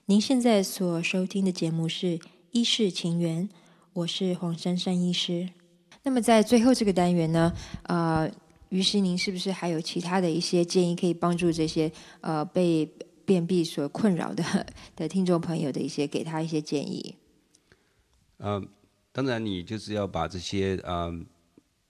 您现在所收听的节目是《医事情缘》，我是黄珊珊医师。那么在最后这个单元呢，于是您是不是还有其他的一些建议，可以帮助这些被便秘所困扰的听众朋友的给他一些建议？ 当然你就是要把这些